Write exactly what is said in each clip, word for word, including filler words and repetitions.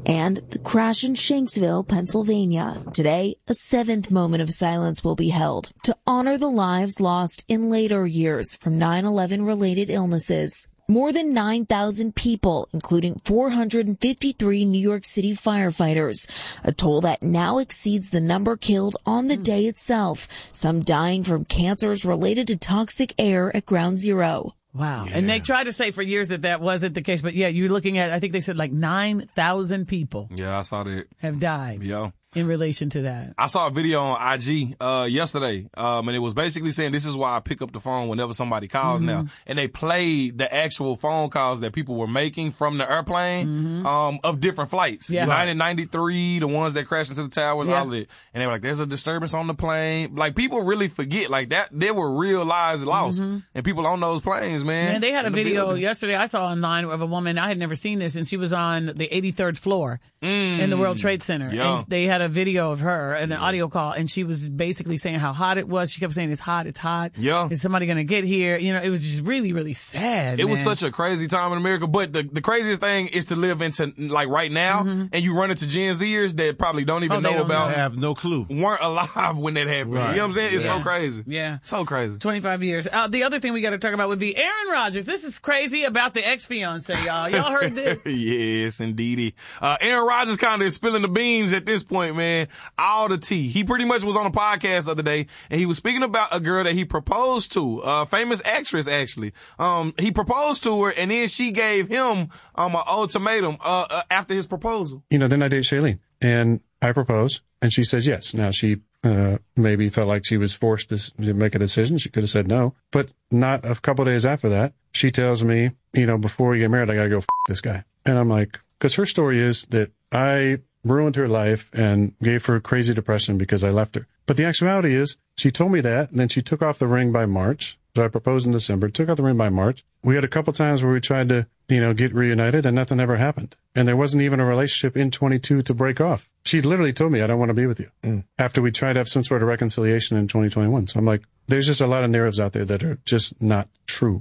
and the crash in Shanksville, Pennsylvania. Today, a seventh moment of silence will be held to honor the lives lost in later years from nine eleven related illnesses. More than nine thousand people, including four hundred fifty-three New York City firefighters, a toll that now exceeds the number killed on the day itself, some dying from cancers related to toxic air at Ground Zero. Wow. Yeah. And they tried to say for years that that wasn't the case, but yeah, you're looking at, I think they said like nine thousand people Yeah, I saw that. have died. Yeah. In relation to that. I saw a video on I G uh yesterday, um, and it was basically saying this is why I pick up the phone whenever somebody calls Mm-hmm. now. And they played the actual phone calls that people were making from the airplane Mm-hmm. um of different flights. Yeah. United ninety-three, the ones that crashed into the towers, Yeah. all of it. And they were like, there's a disturbance on the plane. Like, people really forget, like, that there were real lives lost. Mm-hmm. And people on those planes, man. And they had a in the video building. yesterday I saw online of a woman, I had never seen this, and she was on the eighty-third floor Mm. in the World Trade Center. Yeah. And they had a video of her and an audio call, and she was basically saying how hot it was. She kept saying, it's hot, it's hot. Yeah. Is somebody going to get here? You know, it was just really, really sad. It was man. such a crazy time in America, but the, the craziest thing is to live into, like, right now, and you run into Gen Zers that probably don't even Oh, they know don't about, know. I have no clue. weren't alive when that happened. Right. You know what I'm saying? It's Yeah. so crazy. Yeah. So crazy. twenty-five years. Uh, the other thing we got to talk about would be Aaron Rodgers. This is crazy about the ex-fiance, y'all. Y'all heard this? Yes, indeedy. Uh, Aaron Rodgers kind of is spilling the beans at this point, man. All the tea. He pretty much was on a podcast the other day, and he was speaking about a girl that he proposed to, a famous actress, actually. Um, he proposed to her, and then she gave him um an ultimatum uh, uh after his proposal. You know, then I date Shailene, and I propose, and she says yes. Now, she uh maybe felt like she was forced to, s- to make a decision. She could have said no, but not a couple of days after that, she tells me, you know, before we get married, I gotta go f- this guy. And I'm like, because her story is that I ruined her life and gave her crazy depression because I left her. But the actuality is, she told me that, and then she took off the ring by March. So I proposed in December, took off the ring by March. We had a couple times where we tried to, you know, get reunited, and nothing ever happened. And there wasn't even a relationship in twenty-two to break off. She literally told me, I don't want to be with you, mm. after we tried to have some sort of reconciliation in twenty twenty-one. So I'm like, there's just a lot of narratives out there that are just not true.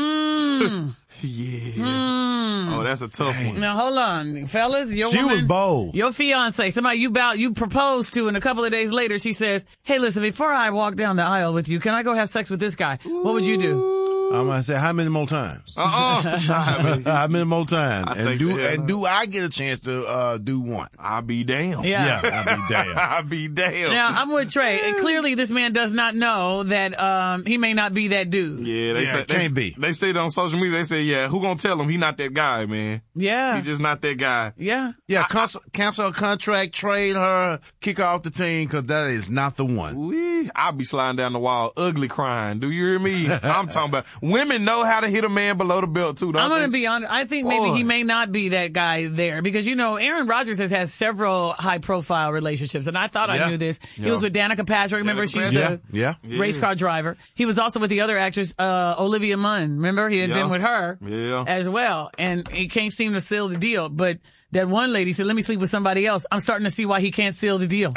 Mm. Yeah. Mm. Oh, that's a tough one. Now, hold on. Fellas, your She woman, was bold. your fiance, somebody you about, you proposed to, and a couple of days later she says, hey, listen, before I walk down the aisle with you, can I go have sex with this guy? What would you do? I'm gonna say, how many more times? Uh-uh. How many more times? I And think do they have- and do I get a chance to uh do one? I'll be damned. Yeah. Yeah, I'll be damned. I'll be damned. Now, I'm with Trey. And clearly, this man does not know that um he may not be that dude. Yeah, they Yeah, say it they, can't be. They say it on social media. They say, "Yeah, who gonna tell him he not that guy, man? Yeah. He just not that guy." Yeah. Yeah, cancel, cancel a contract, trade her, kick her off the team, because that is not the one. Wee, I'll be sliding down the wall, ugly crying. Do you hear me? I'm talking about women know how to hit a man below the belt too. Don't I'm they? going to be honest. I think maybe Boy. he may not be that guy there because, you know, Aaron Rodgers has had several high profile relationships. And I thought Yeah. I knew this. He Yeah. was with Danica Patrick. Remember, Danica she's Patrick. the Yeah, Yeah. race car driver. He was also with the other actress, uh, Olivia Munn. Remember, he had Yeah. been with her Yeah. as well. And he can't seem to seal the deal. But that one lady said, let me sleep with somebody else. I'm starting to see why he can't seal the deal.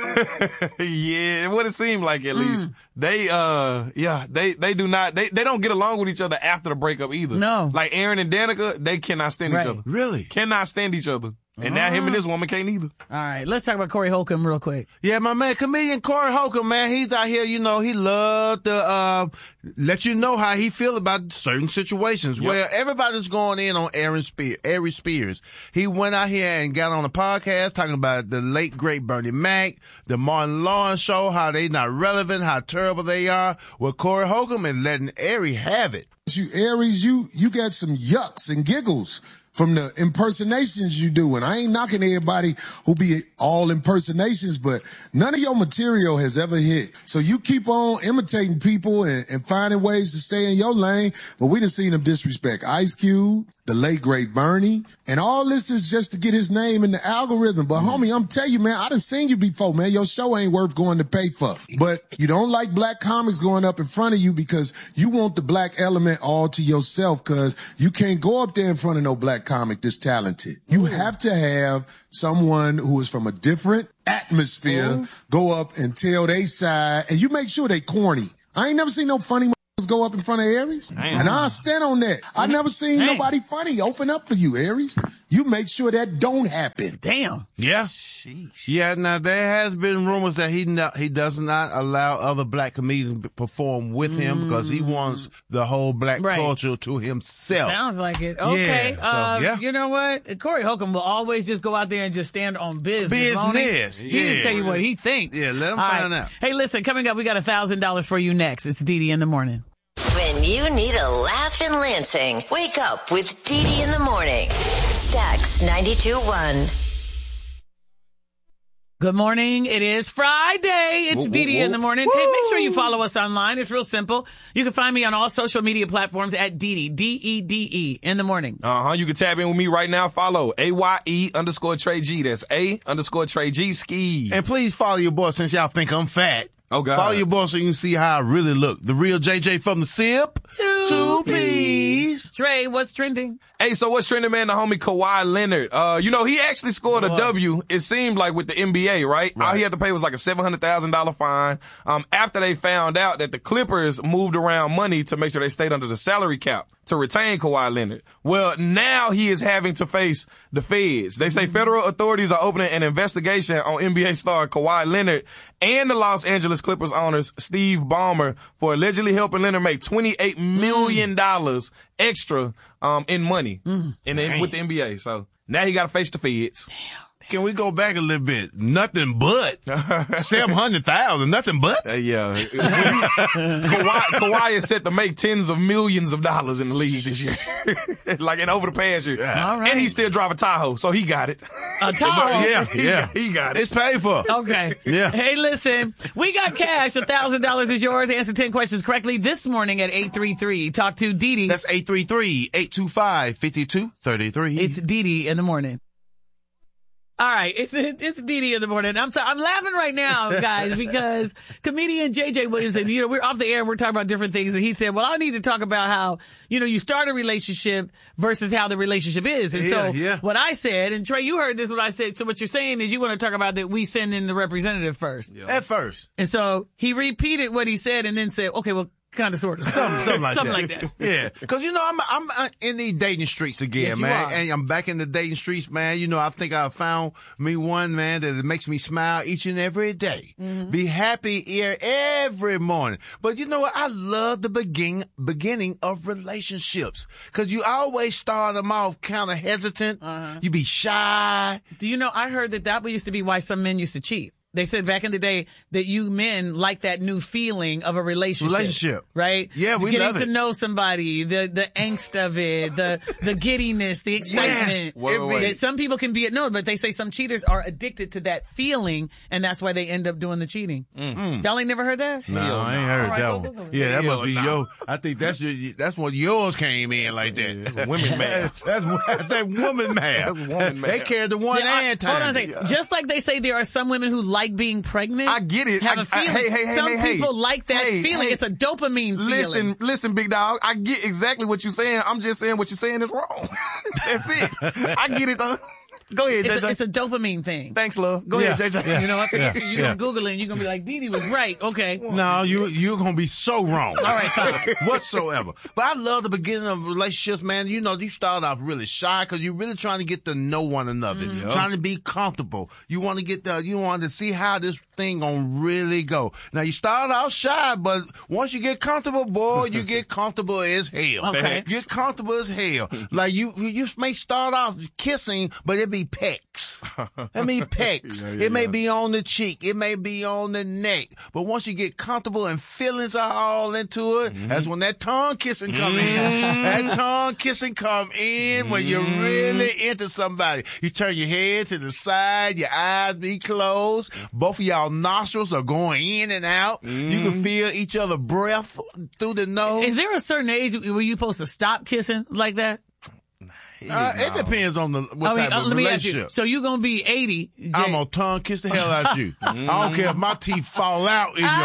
Yeah, what it seemed like at least. They, uh, yeah, they, they do not, they, they don't get along with each other after the breakup either. No. Like Aaron and Danica, they cannot stand Right. each other. Really? Cannot stand each other. And now him and this woman can't either. All right, let's talk about Corey Holcomb real quick. Yeah, my man, comedian Corey Holcomb, man, he's out here, you know, he loved to, uh, let you know how he feel about certain situations. Yep. Well, everybody's going in on Aaron Spears, Ari Spears. He went out here and got on a podcast talking about the late great Bernie Mac, the Martin Lawrence show, how they not relevant, how terrible they are. Well, Corey Holcomb is letting Ari have it. You Aries, you you got some yucks and giggles from the impersonations you do. And I ain't knocking everybody who be all impersonations, but none of your material has ever hit. So you keep on imitating people and, and finding ways to stay in your lane. But we done seen them disrespect Ice Cube, the late great Bernie, and all this is just to get his name in the algorithm. But homie, I'm telling you, man, I done seen you before, man. Your show ain't worth going to pay for. But you don't like black comics going up in front of you because you want the black element all to yourself, because you can't go up there in front of no black comic this talented. You have to have someone who is from a different atmosphere go up and tell they side, and you make sure they corny. I ain't never seen no funny go up in front of Aries. Damn. And I'll stand on that. I never seen Damn. nobody funny open up for you, Aries. You make sure that don't happen. Damn. Yeah. Yeah, now there has been rumors that he not, he does not allow other black comedians to perform with him because he wants the whole black Right. culture to himself. Sounds like it. Okay. Yeah, so, uh, yeah. You know what? Corey Holcomb will always just go out there and just stand on business. won't he? Business, He didn't yeah. tell you what he thinks. Yeah, let him All find right. out. Hey, listen, coming up, we got a thousand dollars for you next. It's Dee Dee in the morning. When you need a laugh in Lansing, wake up with Dee Dee in the morning. Stax ninety-two point one. Good morning. It is Friday. It's Whoa, Dee Dee whoa, in the morning. Hey, make sure you follow us online. It's real simple. You can find me on all social media platforms at Dee Dee, D E D E, in the morning. Uh-huh. You can tap in with me right now. Follow A Y E underscore Trey G. That's A underscore Trey G ski. And please follow your boy since y'all think I'm fat. Oh, God. Follow your boy so you can see how I really look. The real J J from the SIP. Two Two P's. Trey, what's trending? Hey, so what's trending, man? The homie Kawhi Leonard. Uh, you know, he actually scored a Boy. W. It seemed like with the N B A, right? All he had to pay was like a seven hundred thousand dollars fine. Um, after they found out that the Clippers moved around money to make sure they stayed under the salary cap to retain Kawhi Leonard. Well, now he is having to face the feds. They say federal authorities are opening an investigation on N B A star Kawhi Leonard and the Los Angeles Clippers owners Steve Ballmer for allegedly helping Leonard make twenty-eight million dollars extra um, in money in the, with the N B A. So now he got to face the feds. Can we go back a little bit? Nothing but seven hundred thousand. Nothing but. Uh, yeah. Kawhi, Kawhi is set to make tens of millions of dollars in the league this year. Like in over the past year. All right. And he still drive a Tahoe, so he got it. A Tahoe. Yeah, He yeah. got- he got it. It's paid for. Okay. Yeah. Hey, listen, we got cash. A thousand dollars is yours. Answer ten questions correctly this morning at eight three three. Talk to Dee Dee. That's eight three three, eight two five, five two three three. It's Dee Dee in the morning. All right, it's it's Dee Dee in the morning. I'm sorry, I'm laughing right now, guys, because comedian J J Williamson, you know, we're off the air and we're talking about different things, and he said, "Well, I need to talk about how, you know, you start a relationship versus how the relationship is." And so, Yeah, yeah. what I said, and Trey, you heard this. What I said. So, what you're saying is you want to talk about that we send in the representative first, At first. and so he repeated what he said, and then said, "Okay, well, kind of, sort of, Something, something like something that. like that." Yeah. Cause you know, I'm, I'm uh, in these dating streets again, Yes, you man. are. And I'm back in the dating streets, man. You know, I think I found me one, man, that makes me smile each and every day. Mm-hmm. Be happy here every morning. But you know what? I love the begin, beginning of relationships. Cause you always start them off kind of hesitant. Uh-huh. You be shy. Do you know, I heard that that used to be why some men used to cheat. They said back in the day that you men like that new feeling of a relationship. Relationship. Right? Yeah, we Getting love to it. know somebody, the, the angst of it, the, the giddiness, the excitement. Yes. Wait, wait, wait. That some people can be, no, but they say some cheaters are addicted to that feeling, and that's why they end up doing the cheating. Y'all ain't never heard that? No, I ain't heard All right, that go one. Google it. Yeah, that Hell must be no. your. I think that's your. That's what yours came in like that. That's women math. that's, that's that woman math. That's woman They math. carried the one Yeah, I- and hold on a time. second. Just like they say there are some women who like being pregnant. I get it. Have I- a feeling. I- hey, hey, hey, some hey, hey. people like that Hey, feeling. hey. It's a dopamine feeling. Listen, listen, big dog. I get exactly what you're saying. I'm just saying what you're saying is wrong. That's it. I get it, though. Go ahead, J It's J. a, it's a dopamine thing. Thanks, love. Go Yeah, ahead, J J. yeah. You know, I forget Yeah, you. You're yeah. gonna Google it and you're gonna be like, Dee Dee was right. Okay. No, you you're gonna be so wrong. All right, fine. Whatsoever. But I love the beginning of relationships, man. You know, you start off really shy because you're really trying to get to know one another, Mm-hmm. trying to be comfortable. You want to get the, you want to see how this thing gonna really go. Now you start out shy, but once you get comfortable, boy, you get comfortable as hell. Okay. Get comfortable as hell. Like you, you may start off kissing, but it be pecks. It may pecks. It may be on the cheek. It may be on the neck. But once you get comfortable and feelings are all into it, that's when that tongue kissing come in. That tongue kissing come in when you're really into somebody. You turn your head to the side, your eyes be closed. Both of y'all nostrils are going in and out. You can feel each other breath through the nose. Is there a certain age where you're supposed to stop kissing like that? Uh, it depends on the what I mean, type uh, of let me ask you. relationship. So you're gonna be eighty. Jay. I'm gonna tongue kiss the hell out you. I don't care if my teeth fall out in your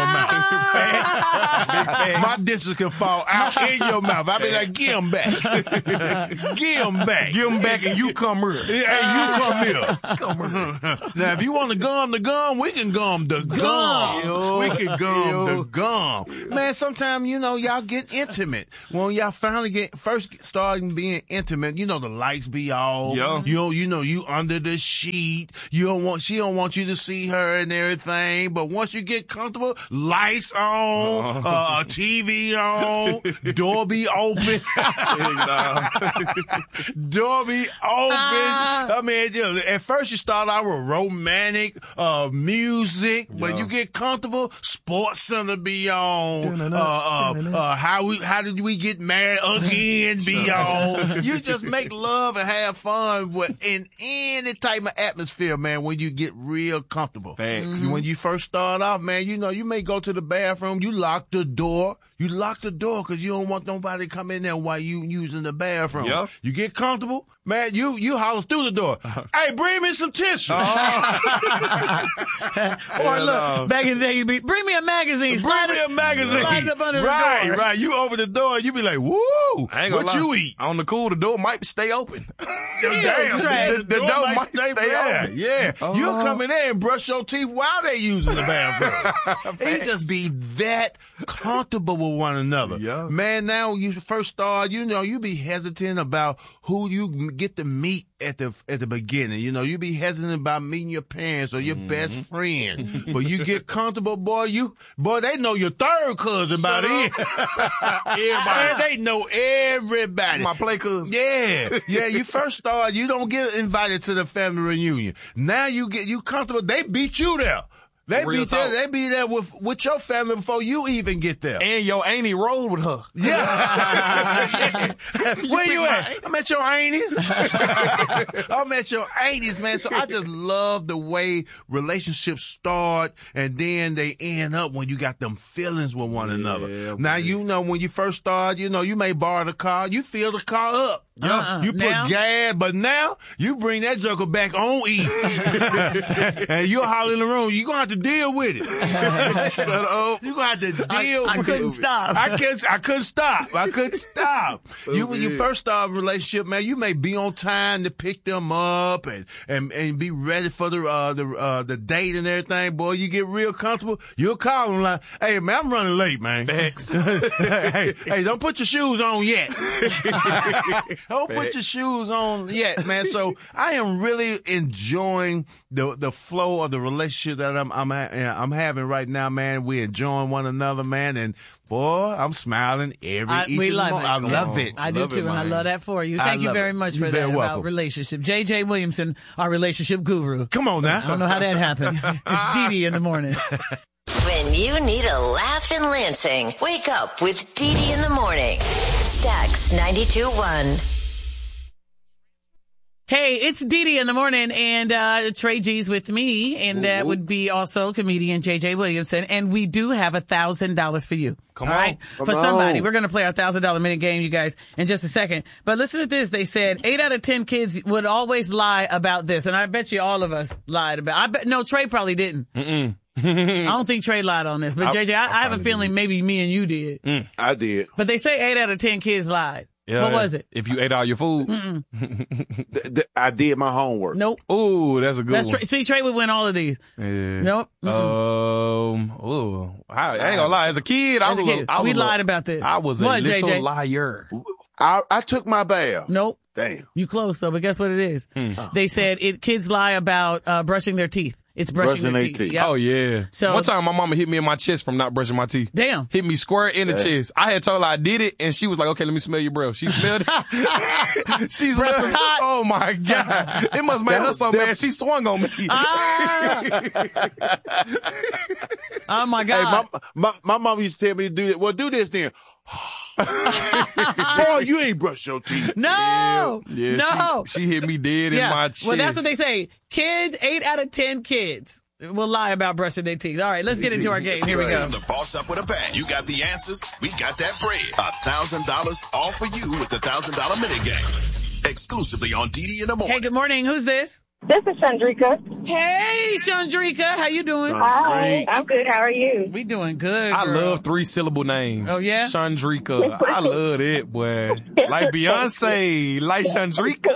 Ah. mouth. My dentures can fall out in your mouth. I be like, give them back. Give them back. Give them back and you come here. Hey, you come here. Come here. Now, if you want to gum the gum, we can gum the gum. Yo. We can gum Yo. the gum. Man, sometimes, you know, y'all get intimate. When y'all finally get, first starting being intimate, you know, the lights be off. Yeah. You know, you know, you under the sheet. You don't want, she don't want you to see her and everything. But once you get comfortable, lights on, uh, T V on, door be open. Door be open. Ah. I mean, you know, at first you start out with romantic, uh, music. When you get comfortable, Sports Center be on. Uh, uh, uh, how we, how did we get married again be on. You just make love and have fun with, in any type of atmosphere, man, when you get real comfortable. Thanks. When you first start off, man, you know, you may go to the bathroom, you lock the door. You lock the door because you don't want nobody to come in there while you using the bathroom. Yep. You get comfortable, man, you, you holler through the door. Hey, bring me some tissue. Or look, back in the day, you'd be, bring me a magazine. Bring Slide me it- a magazine. Slide it up under right, the door. right. You open the door, you be like, woo, I ain't gonna what lie. you eat? On the cool, the door might stay open. Damn, Trey. the, the door, Door might might stay, stay yeah, open. yeah. You'll come in there and brush your teeth while they using the bathroom. It just be that comfortable with one another. Yeah. Man, now when you first start, you know, you be hesitant about who you get to meet at the at the beginning. You know, you be hesitant about meeting your parents or your best friend. But you get comfortable, boy, you boy, they know your third cousin by then. Everybody. They know everybody. My play cousin. Yeah, yeah. You first start, you don't get invited to the family reunion. Now you get you comfortable. They beat you there. They Real be there. talk. They be there with with your family before you even get there. And your auntie rolled with her. Yeah. Where you at? I'm at your aunties. I'm at your aunties, man. So I just love the way relationships start and then they end up when you got them feelings with one another. Now, you know, when you first start, you know, you may borrow the car. You fill the car up. Yeah, Uh-uh. you put Now? gas, but now you bring that joker back on E. And you're holler in the room. You're going to have to deal with it. Shut up. You're going to have to deal I with couldn't it. stop. I couldn't, I couldn't stop. I couldn't stop. You, when you first start a relationship, man, you may be on time to pick them up and, and, and be ready for the, uh, the, uh, the date and everything. Boy, you get real comfortable. You'll call them like, hey, man, I'm running late, man. Thanks. hey, hey, don't put your shoes on yet. Don't put your shoes on yet, man. So I am really enjoying the the flow of the relationship that I'm I'm I'm having right now, man. We're enjoying one another, man, and boy, I'm smiling every. I, each we of the love mo- it. I love it. I do Love it, too, and I man. love that for you. I Thank you love very it. much You're for very that welcome. about relationship. J J Williamson, our relationship guru. Come on I now. don't know how that happened. It's Dee Dee in the morning. When you need a laugh in Lansing, wake up with Dee Dee in the morning. Stax ninety-two point one. Hey, it's Dee Dee in the morning, and uh Trey G's with me, and that would be also comedian J J Williamson, and we do have a thousand dollars for you. Come all on. right? For somebody. We're going to play our thousand dollar minute game, you guys, in just a second. But listen to this. They said eight out of ten kids would always lie about this, and I bet you all of us lied about. I bet no, Trey probably didn't. Mm-mm. I don't think Trey lied on this, but I- J J, I, I, I have a probably feeling did. maybe me and you did. Mm. I did. But they say eight out of ten kids lied. Yeah, What was it? If you ate all your food. Th- th- I did my homework. Nope. Ooh, that's a good That's one. Trey. See, Trey would win all of these. Yeah. Nope. Mm-mm. Um. Ooh. I, I ain't gonna lie. As a kid, I As was a a kid, little. I was we a little- lied about this. I was a What, little J J? liar. I, I took my bath. Nope. Damn. You close though, but guess what it is? Hmm. They said it. Kids lie about uh, brushing their teeth. It's brushing, Brushing their their teeth. teeth. Yep. Oh yeah. So- one time, my mama hit me in my chest from not brushing my teeth. Damn. Hit me square in the chest. I had told her I did it, and she was like, "Okay, let me smell your breath." She smelled it. She Breath smelled was hot. Oh my god! It must make That her was- so that- mad. She swung on me. Ah! Oh my Hey, God. my, my my mom used to tell me to do that. Well, do this then. Boy, you ain't brushed your teeth. no. Yeah, no. She, she hit me dead in my chest. Well, that's what they say. Kids, eight out of ten kids will lie about brushing their teeth. All right, let's get into our game. Here we go. Time to boss up with a bang. You got the answers. We got that bread. A thousand dollars all for you with the thousand dollar minute game. Exclusively on D D in the morning. Hey, good morning. Who's this? This is Chandrika. Hey, Chandrika. How you doing? Hi. I'm good. How are you? We doing good, I girl. love three syllable names. Oh, yeah? Chandrika. I love it, boy. Like Beyonce, like Chandrika.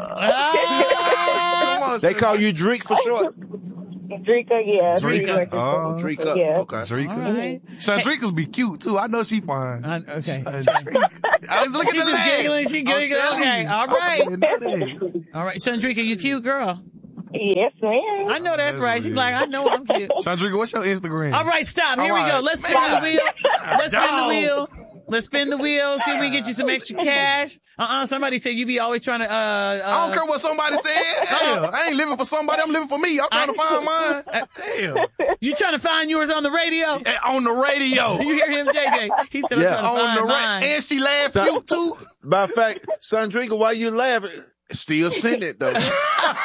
Ah! They call you Drake for short. Drika, yeah. Drika. Oh, Drika. Yeah. Okay. Chandrika. All right. Chandrika's be cute, too. I know she fine. Uh, okay. Chandrika. I was looking She at the just leg. giggling. She I'm giggling. telling Okay. you. All right. I know that. All right. Chandrika, you cute girl. Yes, ma'am. I know that's, That's right. She's weird. like, I know I'm cute. Chandrika, what's your Instagram? All right, stop. Here All we go. right. Let's spin Man. the wheel. Let's spin the Dog. wheel. Let's spin the wheel. See if we can get you some extra cash. Uh-uh. Somebody said you be always trying to, uh, uh I don't care what somebody said. Hell, I ain't living for somebody. I'm living for me. I'm trying to find mine. Hell. You trying to find yours on the radio? Eh, On the radio. You hear him, J J? He said, I'm Yeah. trying to On find the radio. mine. And she laughed cute, too. Matter of fact, Chandrika, why you laughing? Still send it, though. Spin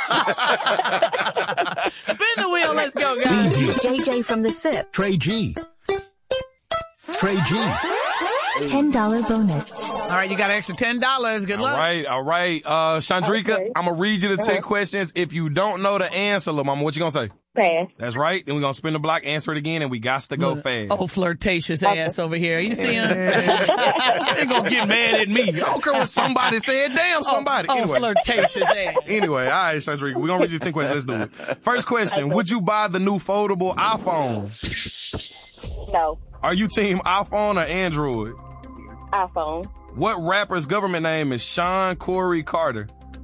the wheel. Let's go, guys. J J from the SIP. Trey G. Trey G. ten dollar bonus. All right, you got an extra ten dollars. Good All luck. right, all right. Uh, Chandrika, Okay. I'm going to read you the ten questions. If you don't know the answer, little mama, what you going to say? Pass. That's right. Then we're going to spin the block, answer it again, and we got to go fast. Oh, flirtatious ass over here. You see him? They going to get mad at me. I don't care what somebody said. Damn, somebody. Oh, anyway. flirtatious ass. Anyway, all right, Chandrika, we're going to read you ten questions. Let's do it. First question, would you buy the new foldable iPhone? No. Are you team iPhone or Android? iPhone. What rapper's government name is Sean Corey Carter?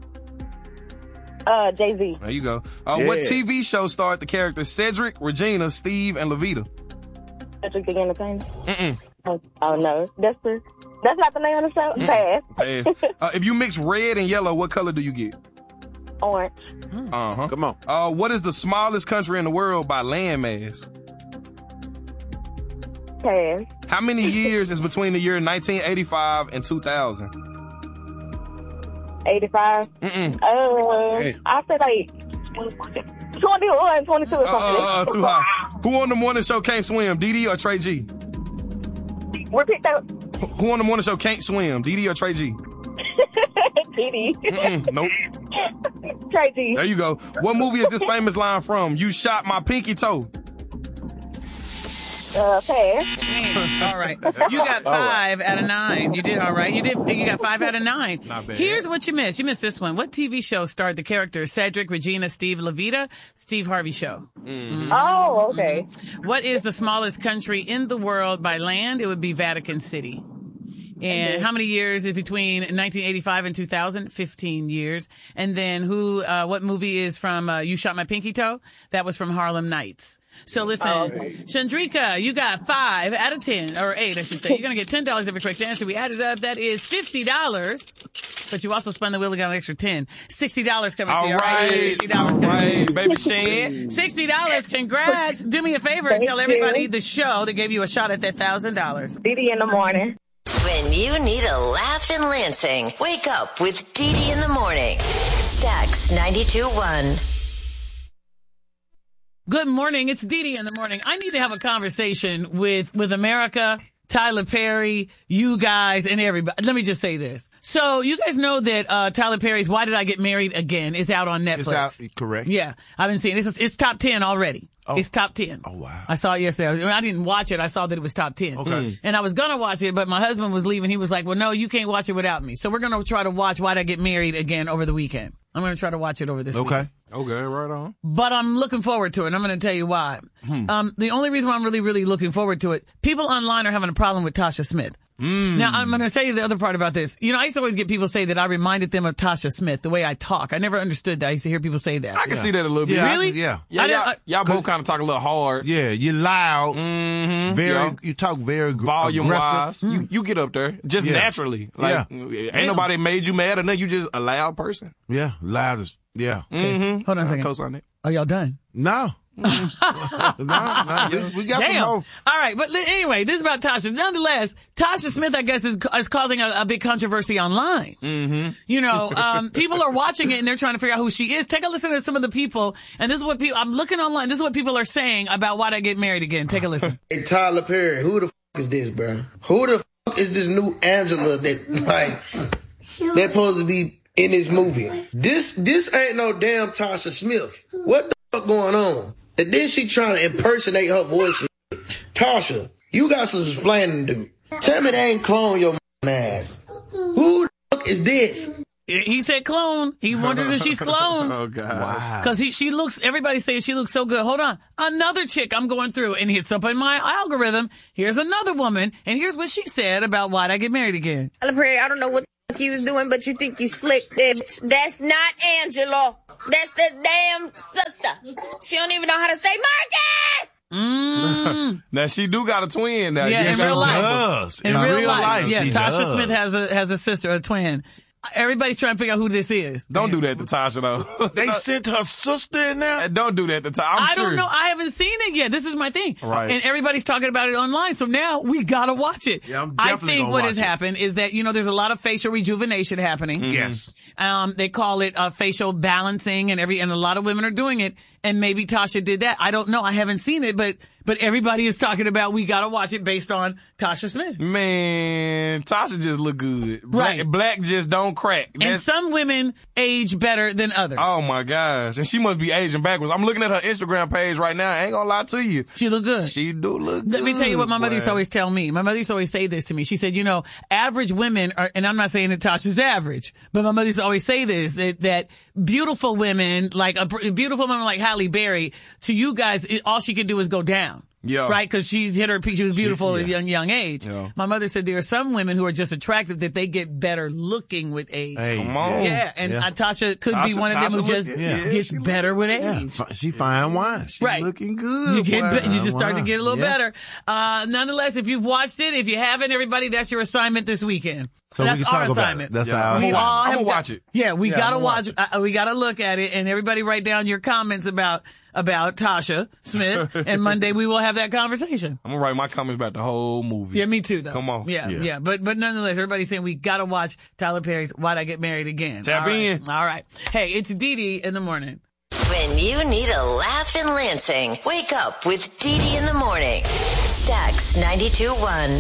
Uh, Jay-Z. There you go. Uh, What Yeah. T V show starred the characters Cedric, Regina, Steve, and Levita? Cedric the Entertainer. Mm-mm. Oh, oh, no. That's the, that's not the name of the show? Pass. Pass. Uh, if you mix red and yellow, what color do you get? Orange. Uh-huh. Come on. Uh, what is the smallest country in the world by landmass? Pass. How many years is between the year nineteen eighty-five and two thousand? eighty-five. Mm-mm. Uh, Hey. I said like twenty-one, twenty-two or Uh, something. uh, uh, too high. Who on the morning show can't swim, Dee Dee or Trey G? Repeat that. Who on the morning show can't swim, Dee Dee or Trey G? T D. Mm-mm. Nope. Trey G. There you go. What movie is this famous line from? You shot my pinky toe. Uh, pass. All right. You got five out of nine. You did all right. You did. You got five out of nine. Not bad. Here's what you missed. You missed this one. What T V show starred the characters Cedric, Regina, Steve, Levita? Steve Harvey Show. Oh, okay. What is the smallest country in the world by land? It would be Vatican City. And how many years is between nineteen eighty-five and two thousand? fifteen years. And then who, uh, what movie is from, uh, You Shot My Pinky Toe? That was from Harlem Nights. So listen, Chandrika, you got five out of ten, or eight, I should say. You're going to get ten dollars every correct answer. We added up. That is fifty dollars. But you also spun the wheel and got an extra ten. sixty dollars coming to All you. All right. right. sixty dollars All coming to you. right, baby Shan. sixty dollars. Congrats. Do me a favor and Thank tell everybody you. the show that gave you a shot at that one thousand dollars. D D in the morning. When you need a laugh in Lansing, wake up with Dee Dee in the morning. Stax ninety-two point one. Good morning. It's Dee Dee in the morning. I need to have a conversation with, with America, Tyler Perry, you guys, and everybody. Let me just say this. So you guys know that uh Tyler Perry's Why Did I Get Married Again is out on Netflix. It's out, correct? Yeah, I've been seeing it. It's, it's top ten already. Oh. It's top ten. Oh, wow. I saw it yesterday. I, mean, I didn't watch it. I saw that it was top ten. Okay. And I was going to watch it, but my husband was leaving. He was like, well, no, you can't watch it without me. So we're going to try to watch Why Did I Get Married Again over the weekend. I'm going to try to watch it over this weekend. Okay. Okay, right on. But I'm looking forward to it, and I'm going to tell you why. Um, the only reason why I'm really, really looking forward to it, people online are having a problem with Tasha Smith. Now, I'm going to tell you the other part about this. You know, I used to always get people say that I reminded them of Tasha Smith, the way I talk. I never understood that. I used to hear people say that. I can see that a little bit. Yeah, I- Really? yeah. Yeah, I y'all, didn't- y'all both kind of talk a little hard. Yeah, you're loud. Mm-hmm. Very, Yeah. you talk very gr- Volume wise, aggressive. you, you get up there just Yeah. naturally. Like, ain't nobody made you mad or nothing. You just a loud person. Yeah, loud as, yeah. Mm-hmm. Hold on a second. Co-sign it. Are y'all done? No. no, no, we, we got some Damn. more. All right. But li- anyway, this is about Tasha. Nonetheless, Tasha Smith, I guess, is, is causing a, a big controversy online. Mm-hmm. You know, um, people are watching it and they're trying to figure out who she is. Take a listen to some of the people. And this is what people, I'm looking online. This is what people are saying about Why Did I Get Married Again. Take a listen. Hey, Tyler Perry, who the f*** is this, bro? Who the f*** is this new Angela that, like, they're supposed to be in this movie. This this ain't no damn Tasha Smith. What the fuck going on? And then she trying to impersonate her voice. Tasha, you got some explaining to do. Tell me they ain't clone your ass. Who the fuck is this? He said clone. He wonders if she's cloned. Oh, God. Wow. Because he, she looks, everybody says she looks so good. Hold on. Another chick I'm going through, and it's up in my algorithm. Here's another woman, and here's what she said about why'd I get married again. Tyler Perry, I don't know what the fuck you was doing, but you think you slick, bitch. That's not Angela. That's the damn sister. She don't even know how to say Marcus! Mm. Now, she do got a twin now. Yeah, in real life. Does. In, in real, real life. life yeah, she Tasha does. Smith has a has a sister, a twin. Everybody's trying to figure out who this is. Don't do that to Tasha, though. They sent her sister in there? Don't do that to Tasha. I'm I sure. don't know. I haven't seen it yet. This is my thing. Right. And everybody's talking about it online. So now we got to watch it. Yeah, I'm I definitely think gonna what watch has it. happened is that, you know, there's a lot of facial rejuvenation happening. Mm-hmm. Yes. Um, they call it uh, facial balancing, and every and a lot of women are doing it. And maybe Tasha did that. I don't know. I haven't seen it, but but everybody is talking about we got to watch it based on Tasha Smith. Man, Tasha just look good. Black, Right. Black just don't crack. And That's- some women age better than others. Oh my gosh. And she must be aging backwards. I'm looking at her Instagram page right now. I ain't gonna lie to you. She look good. She do look good. Let me tell you what my mother boy. used to always tell me. My mother used to always say this to me. She said, you know, average women are, and I'm not saying that Tasha's average, but my mother used to always say this, that, that beautiful women, like a br- beautiful woman like Halle Berry, to you guys, it, all she could do is go down. Yeah. Right? Because she's hit her peak. She was beautiful She- at a young, young age. Yeah. My mother said there are some women who are just attractive that they get better looking with age. Hey, Come on. Yeah, and Yeah. uh, Tasha could be Tasha- one of them Tasha who look- just yeah, gets she look- better with Yeah, age. fi- she fine wine. She Right. looking good. You get, boy. be- you just start to Wow. get a little Yeah. better. Uh, nonetheless, if you've watched it, if you haven't, everybody, that's your assignment this weekend. So we that's can our talk about assignment. it. That's Yeah. our I'm We gonna assignment. all I'm have gonna got- watch it. Yeah, we Yeah, gotta I'm gonna watch. watch Uh, we gotta look at it, and everybody write down your comments about about Tasha Smith. And Monday we will have that conversation. I'm gonna write my comments about the whole movie. Yeah, me too. Though. Come on. Yeah, yeah, Yeah. But but nonetheless, everybody's saying we gotta watch Tyler Perry's "Why'd I Get Married Again." Tap All right. in. All right. Hey, it's Dee Dee in the morning. When you need a laugh in Lansing, wake up with Dee Dee in the morning. Stax ninety-two point one.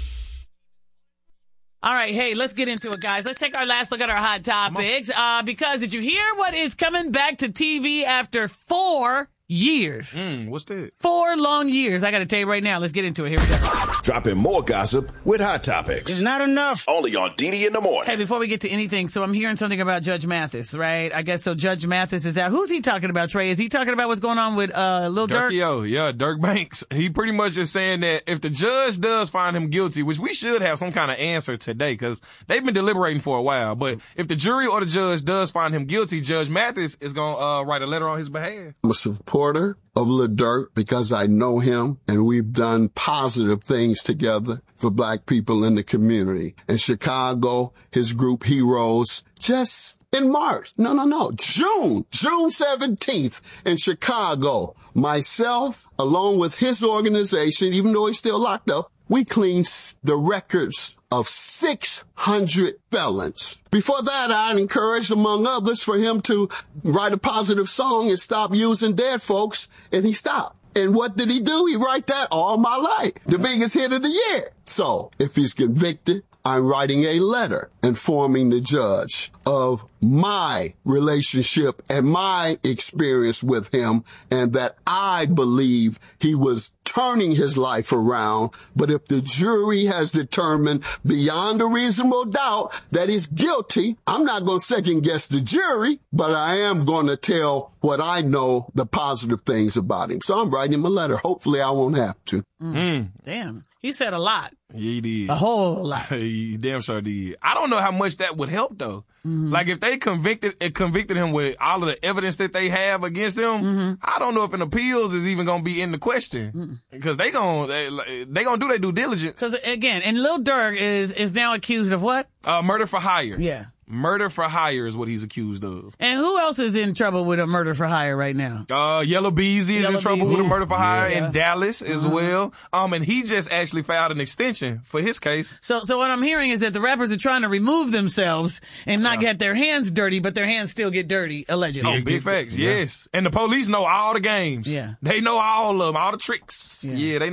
All right, hey, let's get into it, guys. Let's take our last look at our hot topics. Uh, because did you hear what is coming back to T V after four years? Mm, what's that? Four long years. I got to tell you right now. Let's get into it. Here we go. Dropping more gossip with Hot Topics. It's not enough. Only on D D in the morning. Hey, before we get to anything, so I'm hearing something about Judge Mathis, right? I guess so. Judge Mathis is out. Who's he talking about, Trey? Is he talking about what's going on with uh, Lil Durk? Durkio, yeah, Dirk Banks. He pretty much just saying that if the judge does find him guilty, which we should have some kind of answer today because they've been deliberating for a while, but if the jury or the judge does find him guilty, Judge Mathis is going to uh, write a letter on his behalf. I'm a supporter of Lil Durk because I know him and we've done positive things together for black people in the community. In Chicago, his group Heroes, just in March, no, no, no, June, June seventeenth in Chicago, myself, along with his organization, even though he's still locked up, we cleaned the records of six hundred felons. Before that, I'd encouraged, among others, for him to write a positive song and stop using dead folks, and he stopped. And what did he do? He write that all my life. The biggest hit of the year. So, if he's convicted, I'm writing a letter informing the judge of my relationship and my experience with him, and that I believe he was turning his life around. But if the jury has determined beyond a reasonable doubt that he's guilty, I'm not going to second guess the jury, but I am going to tell what I know, the positive things about him. So I'm writing him a letter. Hopefully I won't have to. Mm. Damn. He said a lot. Yeah, he did. A whole lot. He damn sure did. I don't know how much that would help though. Mm-hmm. Like if they convicted it convicted him with all of the evidence that they have against him, Mm-hmm. I don't know if an appeals is even going to be in the question because they going they, they going to do their due diligence. Because again, and Lil Durk is is now accused of what? Uh, murder for hire. Yeah. Murder for hire is what he's accused of. And who else is in trouble with a murder for hire right now? Uh, Yellow Beezy is Yellow in trouble Beezy. with a murder for hire Yeah. in Dallas as Uh-huh. well. Um, and he just actually filed an extension for his case. So, so what I'm hearing is that the rappers are trying to remove themselves and not get their hands dirty, but their hands still get dirty, allegedly. Oh, big facts, yes. And the police know all the games. Yeah. They know all of them, all the tricks. Yeah, they know it.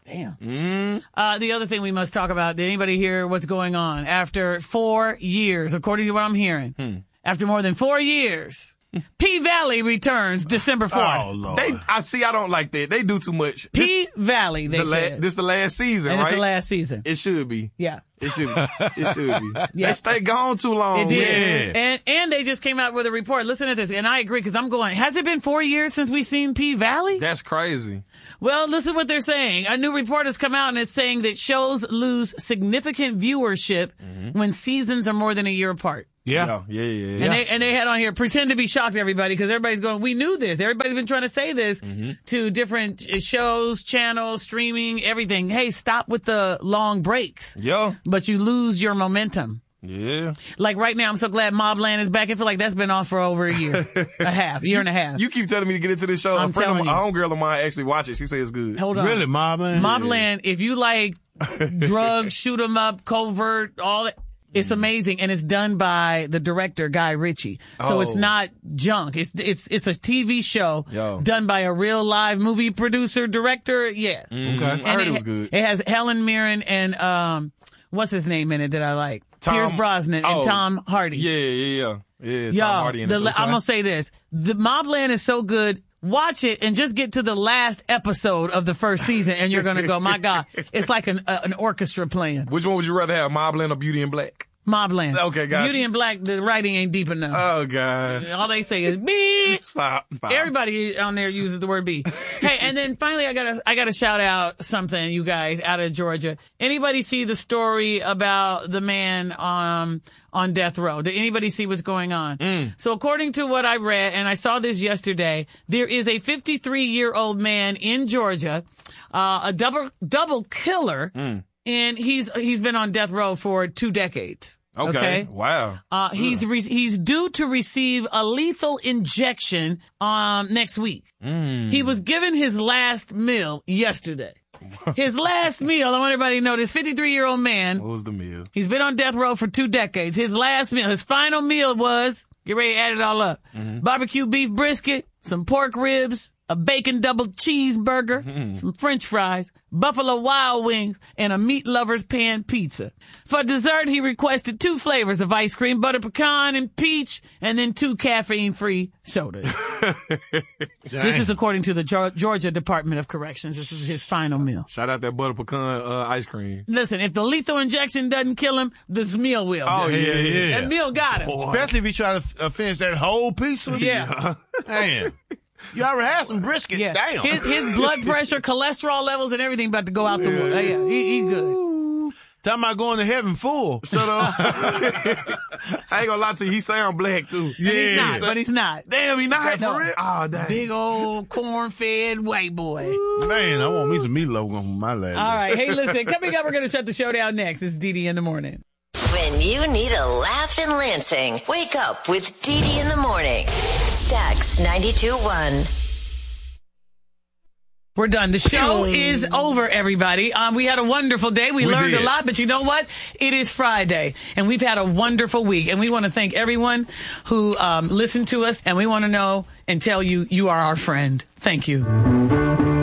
Damn. Mm. Uh, the other thing we must talk about, did anybody hear what's going on? After four years, according to what I'm hearing, Hmm. after more than four years, P-Valley returns December fourth. Oh, Lord. They, I see, I don't like that. They do too much. P-Valley, they the la- said. This the last season, and right? it's the last season. It should be. Yeah. It should be. It should be. Yeah. They stay gone too long. It did. Yeah. And and they just came out with a report. Listen to this. And I agree because I'm going, has it been four years since we've seen P-Valley? That's crazy. Well, listen what they're saying. A new report has come out and it's saying that shows lose significant viewership Mm-hmm. when seasons are more than a year apart. Yeah. Yeah, yeah, yeah. And they and they had on here, pretend to be shocked, everybody, because everybody's going, we knew this. Everybody's been trying to say this Mm-hmm. to different shows, channels, streaming, everything. Hey, stop with the long breaks. Yeah. But you lose your momentum. Yeah. Like right now, I'm so glad Mobland is back. I feel like that's been off for over a year, a half, year and a half. You keep telling me to get into this show. I'm a friend of telling my, you. a homegirl of mine actually watch it. She says it's good. Hold on. Really, Mobland? Mobland, if you like drugs, shoot 'em up, covert, all that, it's amazing. And it's done by the director, Guy Ritchie. So Oh. it's not junk. It's, it's, it's a T V show Yo. done by a real live movie producer, director. Yeah. Mhm. Okay. I And heard it was good. It has Helen Mirren and, um, what's his name in it that I like? Tom- Pierce Brosnan and oh, Tom Hardy. Yeah, yeah, yeah. Yeah, Tom Y'all, Hardy in the, it. I'm gonna say this. The Mobland is so good. Watch it and just get to the last episode of the first season and you're gonna go, my God, it's like an, uh, an orchestra playing. Which one would you rather have, Mobland or Beauty in Black? Mobland. Okay, gotcha. Beauty in Black, the writing ain't deep enough. Oh, gosh. All they say is B. Stop. Stop. Everybody on there uses the word B. Hey, and then finally, I gotta, I gotta shout out something, you guys, out of Georgia. Anybody see the story about the man, um, on death row? Did anybody see what's going on? Mm. So according to what I read, and I saw this yesterday, there is a fifty-three year old man in Georgia, uh, a double, double killer. Mm. And he's, he's been on death row for two decades. Okay. Okay. Wow. Uh, he's re- he's due to receive a lethal injection um next week. Mm. He was given his last meal yesterday. His last meal, I want everybody to know, this fifty-three year old man, What was the meal? he's been on death row for two decades. His last meal, his final meal was, get ready to add it all up, Mm-hmm. barbecue beef brisket, some pork ribs, a bacon double cheeseburger, Mm-hmm. some french fries, Buffalo Wild Wings, and a meat lover's pan pizza. For dessert, he requested two flavors of ice cream, butter pecan and peach, and then two caffeine-free sodas. This is according to the Geor- Georgia Department of Corrections. This is his final meal. Shout out that butter pecan uh, ice cream. Listen, if the lethal injection doesn't kill him, this meal will. Oh, yeah, yeah. That meal got him. Especially if you try to uh, finish that whole pizza. Yeah. Man. You already had some brisket. Yeah. Damn. His, his blood pressure, cholesterol levels, and everything about to go out the window. Yeah, he, he good. Talking about going to heaven full. Shut up. I ain't gonna lie to you. He sound black, too. And he's not, but he's not. Damn, he not No. for real? Oh, dang. Big old corn-fed white boy. Man, I want me some meatloaf on my last. All right. Hey, listen, coming up, we're going to shut the show down next. It's Dee Dee in the morning. When you need a laugh in Lansing, wake up with Dee Dee in the morning. Stax ninety-two point one. We're done. The show is over, everybody. Um, we had a wonderful day. We, We learned did. a lot, but you know what? It is Friday, and we've had a wonderful week. And we want to thank everyone who um, listened to us, and we want to know and tell you you are our friend. Thank you.